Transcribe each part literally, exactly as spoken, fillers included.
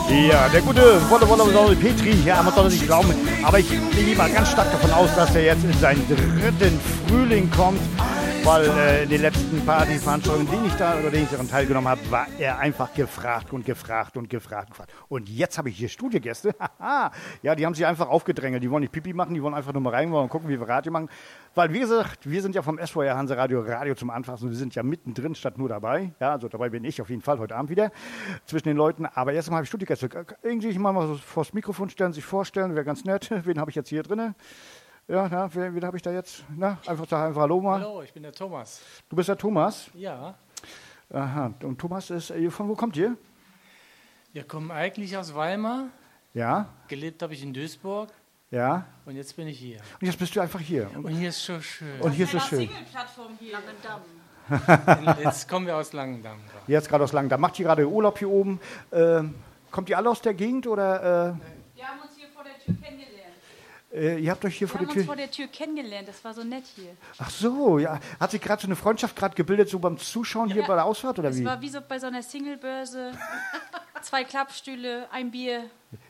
Ja, der gute Wolle Wolle Wolle Petri, ja, man soll es nicht glauben, aber ich gehe mal ganz stark davon aus, dass er jetzt in seinen dritten Frühling kommt, weil äh, in den letzten Partyveranstaltungen, denen ich da oder denen ich daran teilgenommen habe, war er einfach gefragt und gefragt und gefragt. Und jetzt habe ich hier Studiogäste, ja, die haben sich einfach aufgedrängelt, die wollen nicht Pipi machen, die wollen einfach nur mal rein, wollen gucken, wie wir Radio machen, weil wie gesagt, wir sind ja vom S V R Hanse Radio, Radio zum Anfassen, wir sind ja mittendrin statt nur dabei, ja, also dabei bin ich auf jeden Fall heute Abend wieder zwischen den Leuten, aber jetzt mal habe ich Studiogäste, irgendwie mal so vors Mikrofon stellen, sich vorstellen, wäre ganz nett, wen habe ich jetzt hier drin? Ja, na, wen, wen habe ich da jetzt? Na, einfach sag einfach Hallo mal. Hallo, ich bin der Thomas. Du bist der Thomas? Ja. Aha, und Thomas ist, von wo kommt ihr? Wir kommen eigentlich aus Weimar. Ja. Gelebt habe ich in Duisburg. Ja. Und jetzt bin ich hier. Und jetzt bist du einfach hier. Und, und hier ist so schön. Und hier ist so schön. Single-Plattform hier. Langendamm. Jetzt kommen wir aus Langendamm. Jetzt gerade aus Langendamm. Macht ihr gerade Urlaub hier oben? Ähm, kommt ihr alle aus der Gegend oder? Äh, Wir haben uns hier vor der Tür kennengelernt. Äh, ihr habt euch hier Wir vor haben der Tür... uns vor der Tür kennengelernt, das war so nett hier. Ach so, ja. Hat sich gerade so eine Freundschaft gerade gebildet, so beim Zuschauen hier Ja. bei der Ausfahrt, oder Es wie? war wie so bei so einer Singlebörse. Zwei Klappstühle, ein Bier.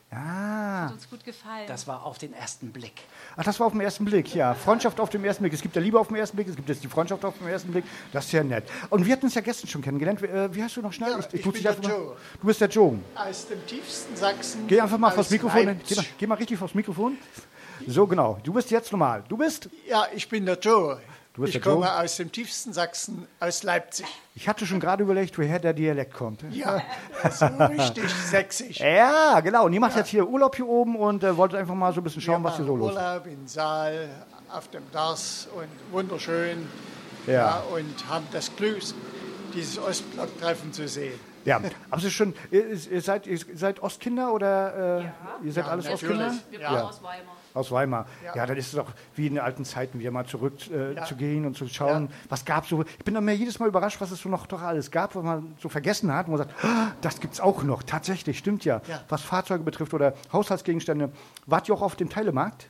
Ah. Hat uns gut gefallen. Das war auf den ersten Blick. Ach, das war auf den ersten Blick, ja. Freundschaft auf den ersten Blick. Es gibt ja Liebe auf den ersten Blick, es gibt jetzt die Freundschaft auf den ersten Blick. Das ist ja nett. Und wir hatten uns ja gestern schon kennengelernt. Äh, Wie heißt du noch schnell? Ja, ich tu's bin dich der einfach mal- Joe. Du bist der Joe. Aus dem tiefsten Sachsen. Geh einfach mal aus vors Mikrofon. Leipzig. Geh mal, geh mal richtig vors Mikrofon. So, genau. Du bist jetzt normal. Du bist? Ja, ich bin der Joe. Du bist ich der komme Joe? aus dem tiefsten Sachsen, aus Leipzig. Ich hatte schon gerade überlegt, woher der Dialekt kommt. Ja, so richtig sächsisch. Ja, genau. Und ihr macht jetzt hier Urlaub hier oben und äh, wolltet einfach mal so ein bisschen schauen, Wir was hier so machen los ist. Urlaub in Saal, auf dem Dars und wunderschön. Ja. Ja, und haben das Glück, dieses Ostblock-Treffen zu sehen. Ja, aber es ist schon, ihr, ihr, seid, ihr seid Ostkinder oder äh, ihr seid Ja, alles natürlich. Ostkinder? Wir Ja. kommen aus Weimar. Aus Weimar. Ja. Ja. dann ist es doch wie in den alten Zeiten, wieder mal zurück äh, Ja. zu gehen und zu schauen, Ja. was gab so. Ich bin dann mir jedes Mal überrascht, was es so noch doch alles gab, was man so vergessen hat, wo man sagt, ah, das gibt's auch noch. Tatsächlich, stimmt ja. Ja. Was Fahrzeuge betrifft oder Haushaltsgegenstände. Wart ihr auch auf dem Teilemarkt?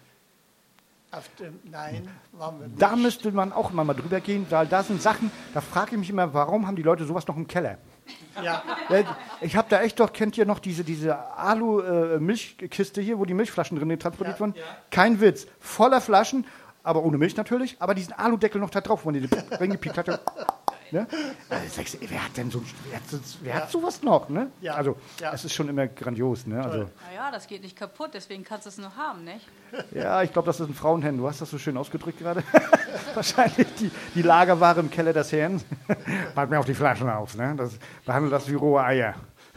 Auf dem, nein, waren wir nicht. Da müsste man auch immer mal drüber gehen, weil da sind Sachen, da frage ich mich immer, warum haben die Leute sowas noch im Keller? Ja, Äh, Ich habe da echt doch, kennt ihr noch diese, diese Alu-Milchkiste hier, wo die Milchflaschen drin transportiert Ja, wurden? Kein Witz. Voller Flaschen, aber ohne Milch natürlich, aber diesen Aludeckel noch da drauf, wo man den reingepickt hatte. Ne? Also, sagst du, wer hat denn so, wer hat, so- wer hat Ja. sowas noch? Ne? Ja. Also, Ja. es ist schon immer grandios. Ne? Also, Naja, das geht nicht kaputt, deswegen kannst du es noch haben, nicht? ja, ich glaube, das ist ein Frauenhemd. Du hast das so schön ausgedrückt gerade. Wahrscheinlich die, die Lagerware im Keller des Herrn. Pack mir auch die Flaschen auf. Ne? Das, behandle das wie rohe Eier.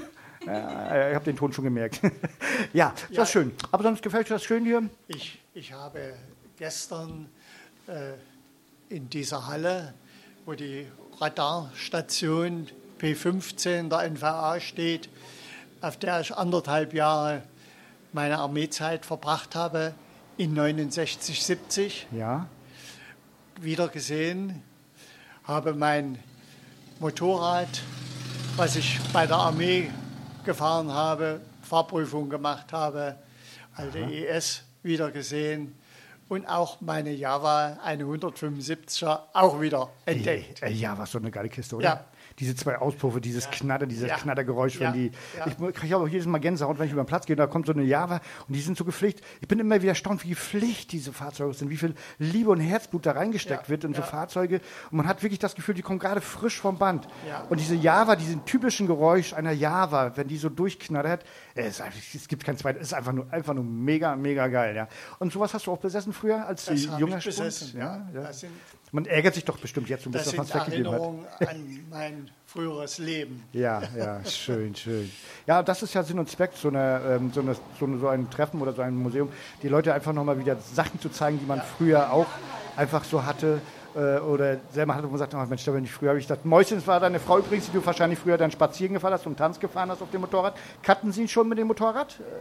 Ja, ich habe den Ton schon gemerkt. Ja, ist Ja. das schön. Aber sonst gefällt dir das schön hier? ich, ich habe gestern äh, in dieser Halle, wo die Radarstation P fünfzehn der N V A steht, auf der ich anderthalb Jahre meine Armeezeit verbracht habe, in neunundsechzig, siebzig, Ja. wieder gesehen, habe mein Motorrad, was ich bei der Armee gefahren habe, Fahrprüfung gemacht habe, alte E S wieder gesehen und auch meine Java, eine hundertfünfundsiebziger, auch wieder entdeckt. Ey, ey, ja, was so eine geile Kiste, oder? Ja. Diese zwei Auspuffe, dieses Knatter, dieses Ja. Knattergeräusch, wenn Ja. die. Ja. Ich kriege auch jedes Mal Gänsehaut, wenn ich über den Platz gehe, da kommt so eine Java und die sind so gepflegt. Ich bin immer wieder erstaunt, wie gepflegt diese Fahrzeuge sind, wie viel Liebe und Herzblut da reingesteckt Ja. wird in so Ja. Fahrzeuge. Und man hat wirklich das Gefühl, die kommen gerade frisch vom Band. Ja. Und diese Java, diesen typischen Geräusch einer Java, wenn die so durchknattert, es, ist einfach- es gibt kein zweites, es ist einfach nur, einfach nur mega, mega geil. Ja. Und sowas hast du auch besessen früher als Das habe junger ich besessen. Spund? Ja, ja. Das sind, Man ärgert sich doch bestimmt jetzt, um das das, was sind man weggegeben hat. Erinnerungen an mein früheres Leben. Ja, ja, schön, schön. Ja, das ist ja Sinn und Zweck, so, eine, ähm, so, eine, so, eine, so ein Treffen oder so ein Museum, die Leute einfach nochmal wieder Sachen zu zeigen, die man Ja. früher auch einfach so hatte äh, oder selber hatte, wo man sagt, oh, Mensch, da bin ich früher, habe ich gesagt, Mäuschen, das war deine Frau übrigens, die du wahrscheinlich früher dann spazieren gefahren hast und Tanz gefahren hast auf dem Motorrad. Kannten Sie ihn schon mit dem Motorrad? Äh,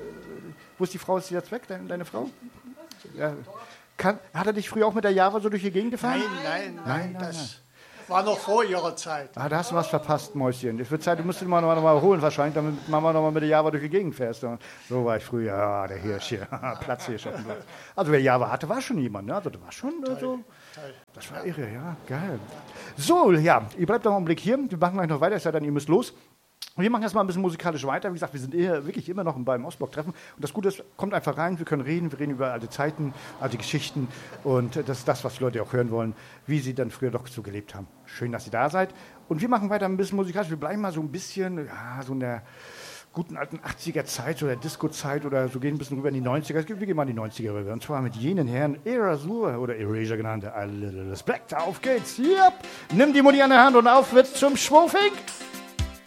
wo ist die Frau, ist die jetzt weg, deine, deine Frau? Ja. Kann, hat er dich früher auch mit der Java so durch die Gegend gefahren? Nein, nein, nein, Nein, nein, das war noch vor ihrer Zeit. Ah, da hast du was verpasst, Mäuschen. Es wird Zeit, du musst ihn mal noch mal holen wahrscheinlich, damit Mama noch mal mit der Java durch die Gegend fährst. So war ich früher, ja, der Hirsch hier, Platzhirsch. Also wer Java hatte, war schon jemand, ne? Also das war schon äh, so, Toll. das war irre, ja, geil. So, ja, ihr bleibt noch einen Blick hier, wir machen gleich noch weiter, es sei denn, ihr müsst los. Und wir machen erstmal ein bisschen musikalisch weiter. Wie gesagt, wir sind eher, wirklich immer noch beim Ostblock-Treffen. Und das Gute ist, kommt einfach rein, wir können reden, wir reden über alte Zeiten, alte Geschichten. Und das ist das, was die Leute auch hören wollen, wie sie dann früher doch so gelebt haben. Schön, dass ihr da seid. Und wir machen weiter ein bisschen musikalisch. Wir bleiben mal so ein bisschen, ja, so in der guten alten achtziger Zeit oder Disco-Zeit oder so, gehen ein bisschen rüber in die neunziger. Wir gehen mal in die neunziger rüber. Und zwar mit jenen Herren Erasure oder Erasure genannt. A Little Respect. Auf geht's. Yep. Nimm die Mutti an der Hand und auf wird's zum Schwofink.